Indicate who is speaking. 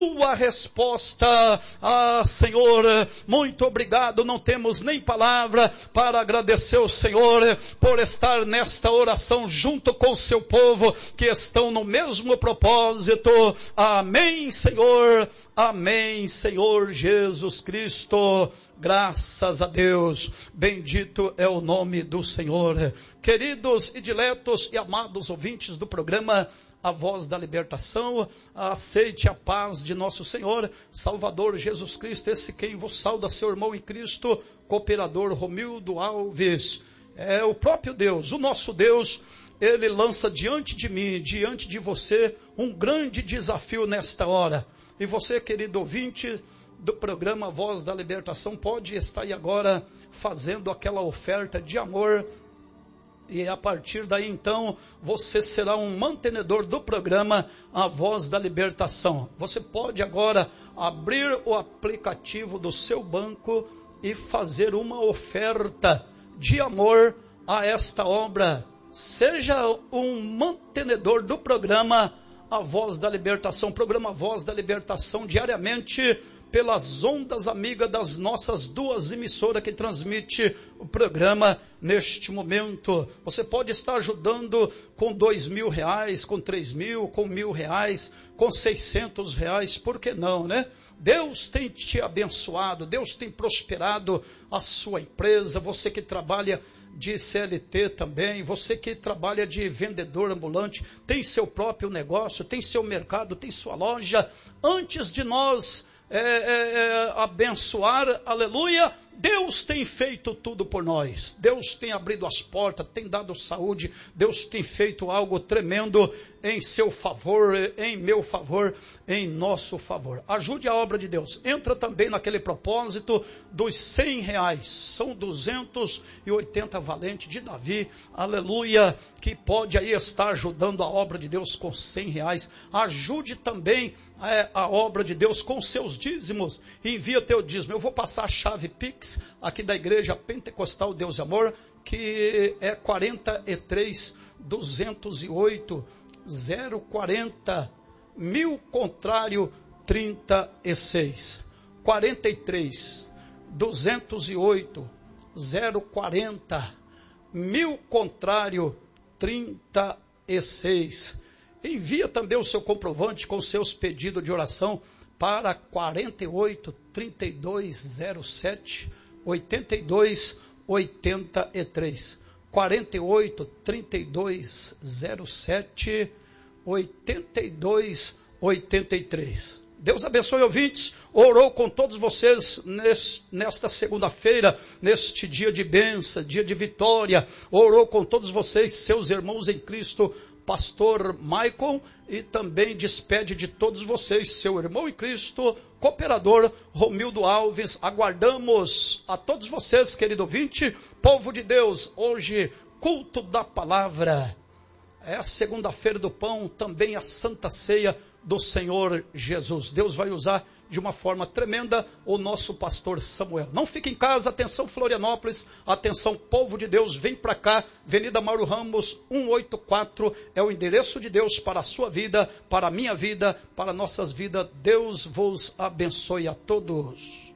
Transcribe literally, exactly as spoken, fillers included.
Speaker 1: Tua resposta, ah Senhor, muito obrigado, não temos nem palavra para agradecer o Senhor por estar nesta oração junto com o seu povo que estão no mesmo propósito. Amém, Senhor, amém, Senhor Jesus Cristo, graças a Deus, bendito é o nome do Senhor. Queridos e diletos e amados ouvintes do programa A Voz da Libertação, aceite a paz de nosso Senhor, Salvador Jesus Cristo, esse quem vos sauda, seu irmão em Cristo, cooperador Romildo Alves. É o próprio Deus, o nosso Deus, Ele lança diante de mim, diante de você, um grande desafio nesta hora. E você, querido ouvinte do programa A Voz da Libertação, pode estar aí agora fazendo aquela oferta de amor. E a partir daí, então, você será um mantenedor do programa A Voz da Libertação. Você pode agora abrir o aplicativo do seu banco e fazer uma oferta de amor a esta obra. Seja um mantenedor do programa A Voz da Libertação. Programa A Voz da Libertação diariamente pelas ondas amigas das nossas duas emissoras que transmite o programa neste momento. Você pode estar ajudando com dois mil reais, com três mil, com mil reais, com seiscentos reais, por que não, né? Deus tem te abençoado, Deus tem prosperado a sua empresa, você que trabalha de C L T também, você que trabalha de vendedor ambulante, tem seu próprio negócio, tem seu mercado, tem sua loja. Antes de nós É, é, é, abençoar, aleluia, Deus tem feito tudo por nós, Deus tem abrido as portas, tem dado saúde, Deus tem feito algo tremendo em seu favor, em meu favor, em nosso favor. Ajude a obra de Deus. Entra também naquele propósito dos cem reais, são duzentos e oitenta valentes de Davi, aleluia, que pode aí estar ajudando a obra de Deus com cem reais. Ajude também é, a obra de Deus com seus dízimos. Envia teu dízimo. Eu vou passar a chave Pix aqui da Igreja Pentecostal Deus e Amor, que é quarenta e três, duzentos e oito, zero quarenta, mil contrário trinta e seis. quarenta e três, duzentos e oito, zero quarenta, mil contrário trinta e seis. Envia também o seu comprovante com seus pedidos de oração para quarenta e oito, trinta e dois, zero sete, oitenta e dois, oitenta e três. quarenta e oito, trinta e dois, zero sete, oitenta e dois, oitenta e três. Deus abençoe, ouvintes. Orou com todos vocês nesta segunda-feira, neste dia de bênção, dia de vitória. Orou com todos vocês, seus irmãos em Cristo, pastor Maicon, e também despede de todos vocês, seu irmão em Cristo, cooperador Romildo Alves. Aguardamos a todos vocês, querido ouvinte, povo de Deus, hoje, culto da palavra. É a segunda-feira do pão, também a Santa Ceia do Senhor Jesus. Deus vai usar de uma forma tremenda o nosso pastor Samuel. Não fique em casa, atenção Florianópolis, atenção povo de Deus, vem para cá, Avenida Mauro Ramos, cento e oitenta e quatro, é o endereço de Deus para a sua vida, para a minha vida, para nossas vidas. Deus vos abençoe a todos.